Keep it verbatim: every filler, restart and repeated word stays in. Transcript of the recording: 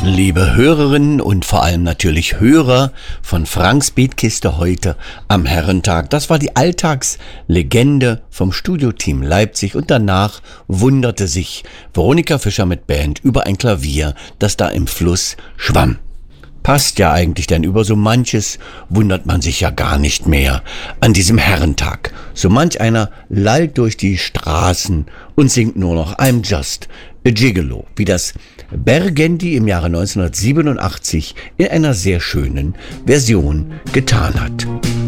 Liebe Hörerinnen und vor allem natürlich Hörer von Franks Beatkiste heute am Herrentag. Das war die Alltagslegende vom Studioteam Leipzig und danach wunderte sich Veronika Fischer mit Band über ein Klavier, das da im Fluss schwamm. Passt ja eigentlich, denn über so manches wundert man sich ja gar nicht mehr an diesem Herrentag. So manch einer lallt durch die Straßen und singt nur noch I'm just a Gigolo, wie das Bergendi im Jahre neunzehnhundertsiebenundachtzig in einer sehr schönen Version getan hat.